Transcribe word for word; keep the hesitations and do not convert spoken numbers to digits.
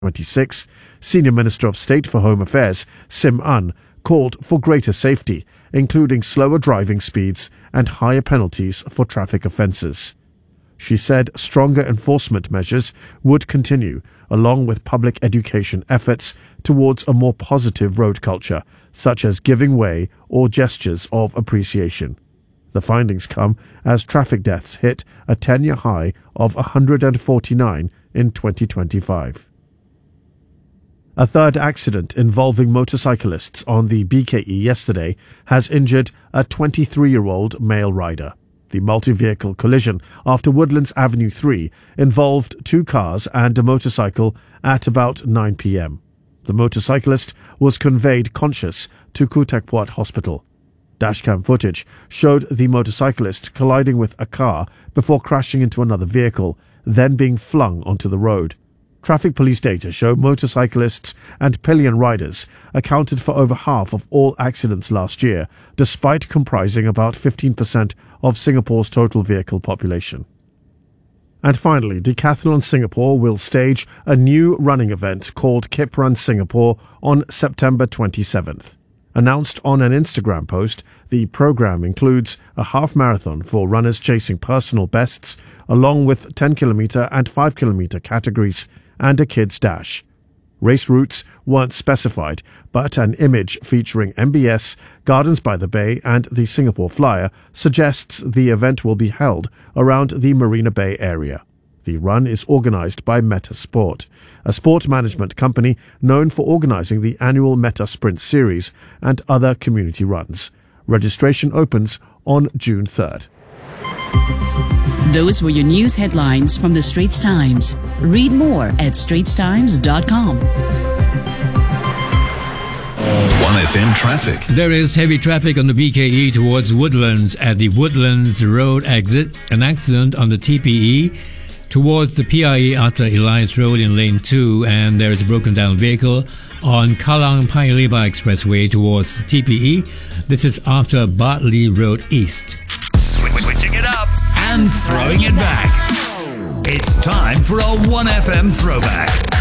twenty-six, Senior Minister of State for Home Affairs, Sim An, called for greater safety, including slower driving speeds and higher penalties for traffic offences. She said stronger enforcement measures would continue, along with public education efforts towards a more positive road culture, such as giving way or gestures of appreciation. The findings come as traffic deaths hit a ten-year high of one hundred forty-nine in twenty twenty-five. A third accident involving motorcyclists on the B K E yesterday has injured a twenty-three-year-old male rider. The multi-vehicle collision after Woodlands Avenue three involved two cars and a motorcycle at about nine p.m. The motorcyclist was conveyed conscious to Kutekpot Hospital. Dashcam footage showed the motorcyclist colliding with a car before crashing into another vehicle, then being flung onto the road. Traffic police data show motorcyclists and pillion riders accounted for over half of all accidents last year, despite comprising about fifteen percent of Singapore's total vehicle population. And finally, Decathlon Singapore will stage a new running event called Kip Run Singapore on September twenty-seventh. Announced on an Instagram post, the program includes a half marathon for runners chasing personal bests, along with ten kilometre and five kilometre categories, and a kids' dash. Race routes weren't specified, but an image featuring M B S, Gardens by the Bay and the Singapore Flyer suggests the event will be held around the Marina Bay area. The run is organised by Meta Sport, a sport management company known for organising the annual Meta Sprint Series and other community runs. Registration opens on June third. Those were your news headlines from the Straits Times. Read more at straits times dot com. one F M traffic. There is heavy traffic on the B K E towards Woodlands at the Woodlands Road exit. An accident on the T P E towards the P I E Atta Alliance Road in lane two, and there is a broken down vehicle on Kallang Paya Lebar Expressway towards the T P E. This is after Bartley Road East. Switching it up and throwing it back. It's time for a one F M throwback.